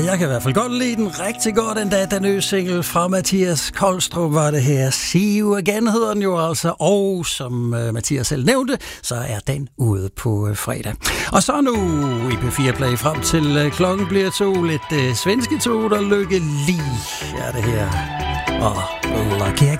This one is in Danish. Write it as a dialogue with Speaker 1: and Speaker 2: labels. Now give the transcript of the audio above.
Speaker 1: jeg kan i hvert fald godt lide den rigtig godt endda. Den nye single fra Mathias Kolstrup var det her. See You Again hedder den jo altså. Og som Mathias selv nævnte, så er den ude på fredag. Og så nu i P4 Play frem til klokken bliver 2. Lidt svenske to, der lykke lige er det her. Og Lucky